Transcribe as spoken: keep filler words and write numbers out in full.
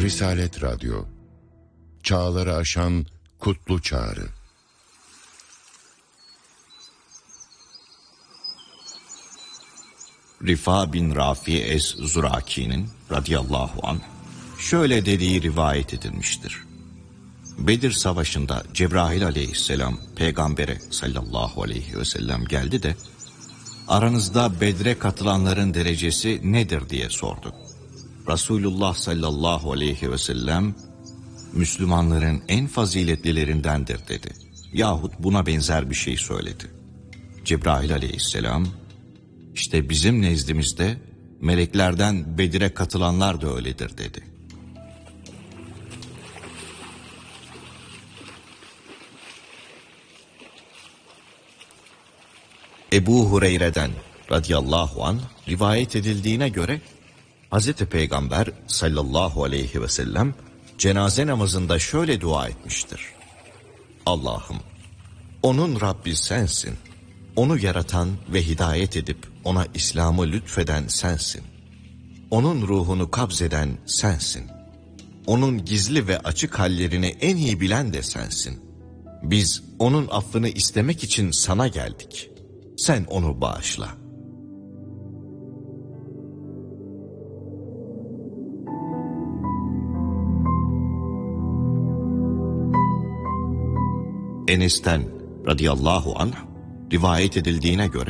Risalet Radyo, çağları aşan kutlu çağrı. Rifa bin Rafi Es-Zuraki'nin radıyallahu anh şöyle dediği rivayet edilmiştir. Bedir Savaşı'nda Cebrail aleyhisselam peygambere sallallahu aleyhi ve sellem geldi de aranızda Bedre katılanların derecesi nedir diye sordu. Resulullah sallallahu aleyhi ve sellem Müslümanların en faziletlilerindendir dedi. Yahut buna benzer bir şey söyledi. Cebrail aleyhisselam işte bizim nezdimizde meleklerden Bedir'e katılanlar da öyledir dedi. Ebu Hureyre'den radıyallahu anh rivayet edildiğine göre Hazreti Peygamber sallallahu aleyhi ve sellem cenaze namazında şöyle dua etmiştir. Allah'ım, onun Rabbi sensin. Onu yaratan ve hidayet edip ona İslam'ı lütfeden sensin. Onun ruhunu kabzeden sensin. Onun gizli ve açık hallerini en iyi bilen de sensin. Biz onun affını istemek için sana geldik. Sen onu bağışla. Enes'ten radıyallahu anh rivayet edildiğine göre